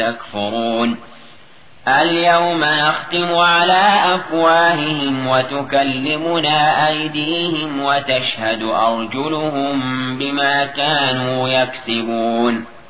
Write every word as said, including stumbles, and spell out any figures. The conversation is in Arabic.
تكفرون اليوم نختم على أفواههم وتكلمنا أيديهم وتشهد أرجلهم بما كانوا يكسبون